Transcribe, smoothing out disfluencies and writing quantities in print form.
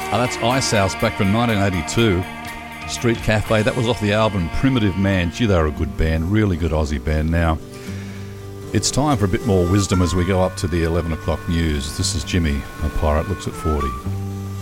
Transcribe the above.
That's Ice House back from 1982. Street Cafe. That was off the album Primitive Man. Gee, they were a good band. Really good Aussie band. Now, it's time for a bit more wisdom as we go up to the 11 o'clock news. This is Jimmy, a Pirate Looks at 40.